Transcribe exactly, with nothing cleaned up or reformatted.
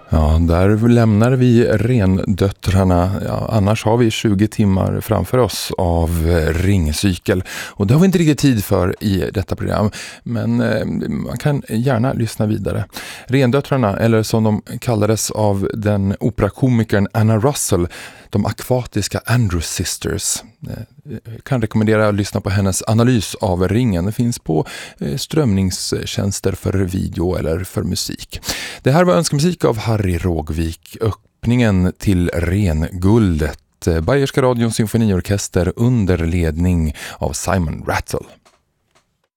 Ja, där lämnar vi Rendöttrarna. Ja, annars har vi tjugo timmar framför oss av ringcykel. Och det har vi inte riktigt tid för i detta program. Men eh, man kan gärna lyssna vidare. Rendöttrarna, eller som de kallades av den operakomikern Anna Russell, de akvatiska Andrews Sisters. Jag kan rekommendera att lyssna på hennes analys av ringen. Det finns på strömningstjänster för video eller för musik. Det här var önskemusik av Harry Rågvik, öppningen till Renguldet. Bayerska radions symfoniorkester under ledning av Simon Rattle.